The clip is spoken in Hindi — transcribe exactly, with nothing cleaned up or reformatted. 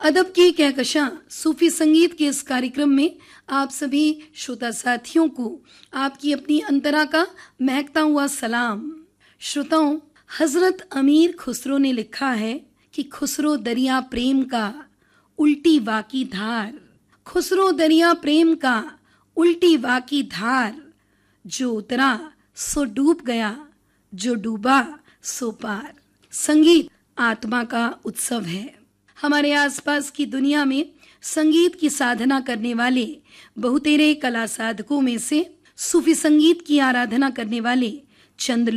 अदब की कहकशां सूफी संगीत के इस कार्यक्रम में आप सभी श्रोता साथियों को आपकी अपनी अंतरा का महकता हुआ सलाम। श्रोताओं, हजरत अमीर खुसरो ने लिखा है कि खुसरो दरिया प्रेम का उल्टी वाकी धार, खुसरो दरिया प्रेम का उल्टी वाकी धार, जो उतरा सो डूब गया, जो डूबा सो पार। संगीत आत्मा का उत्सव है। हमारे आसपास की दुनिया में संगीत की साधना करने वाले बहुतेरे कला साधकों में से सूफी संगीत की आराधना करने वाले चंद